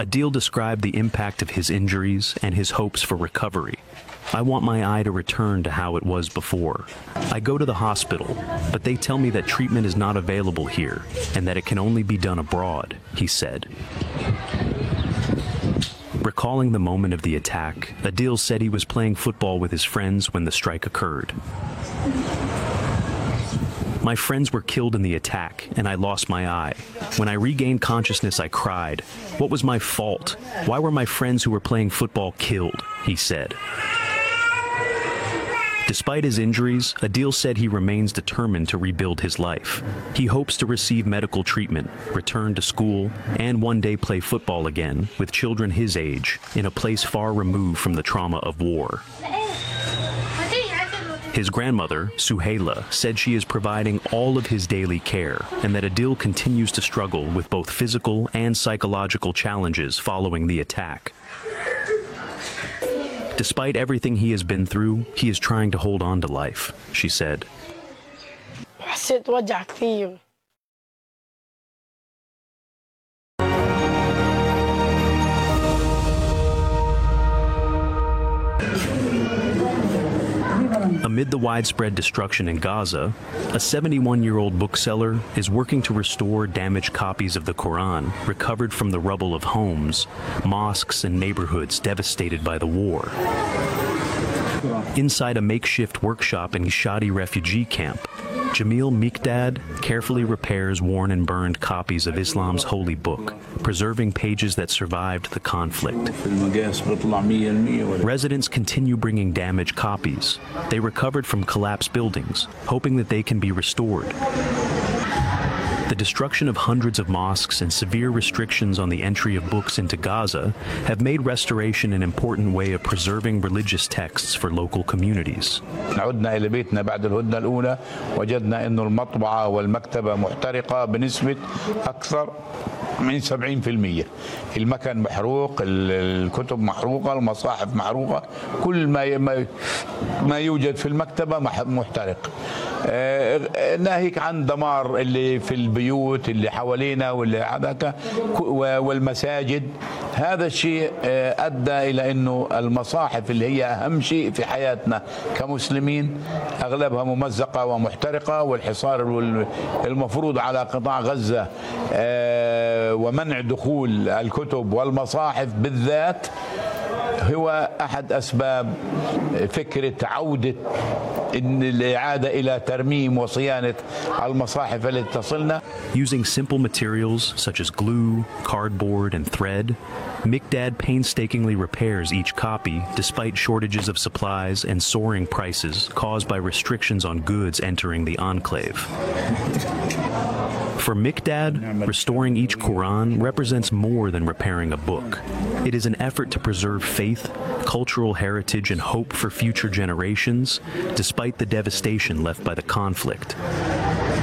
Adil described the impact of his injuries and his hopes for recovery. I want my eye to return to how it was before. I go to the hospital, but they tell me that treatment is not available here and that it can only be done abroad, he said. Recalling the moment of the attack, Adil said he was playing football with his friends when the strike occurred. My friends were killed in the attack, and I lost my eye. When I regained consciousness, I cried. What was my fault? Why were my friends who were playing football killed? He said. Despite his injuries, Adil said he remains determined to rebuild his life. He hopes to receive medical treatment, return to school, and one day play football again with children his age in a place far removed from the trauma of war. His grandmother, Suhaila, said she is providing all of his daily care and that Adil continues to struggle with both physical and psychological challenges following the attack. Despite everything he has been through, he is trying to hold on to life, she said. حسيت وجع كثير. Amid the widespread destruction in Gaza, a 71-year-old bookseller is working to restore damaged copies of the Quran recovered from the rubble of homes, mosques, and neighborhoods devastated by the war. Inside a makeshift workshop in Shadi refugee camp, Jamil Miqdad carefully repairs worn and burned copies of Islam's holy book, preserving pages that survived the conflict. Residents continue bringing damaged copies. They recovered from collapsed buildings, hoping that they can be restored. The destruction of hundreds of mosques and severe restrictions on the entry of books into Gaza have made restoration an important way of preserving religious texts for local communities. عدنا إلى بيتنا بعد الهدنة الأولى وجدنا إنه المطبعة والمكتبة محترقة بنسبة أكثر من 70%. المكان محروق، الكتب محروقة، المصاحف محروقة، كل ما يوجد في المكتبة محترق. ناهيك عن دمار اللي في البيوت اللي حوالينا واللي هذاك والمساجد. هذا الشيء أدى إلى أنه المصاحف اللي هي أهم شيء في حياتنا كمسلمين أغلبها ممزقة ومحترقة، والحصار المفروض على قطاع غزة ومنع دخول الكتب والمصاحف بالذات هو أحد أسباب فكرة عودة الإعادة إلى ترميم وصيانة المصاحف التي تصلنا. Using simple materials such as glue, cardboard, and thread, Miqdad painstakingly repairs each copy despite shortages of supplies and soaring prices caused by restrictions on goods entering the enclave. For Miqdad, restoring each Quran represents more than repairing a book. It is an effort to preserve faith, cultural heritage, and hope for future generations, despite the devastation left by the conflict.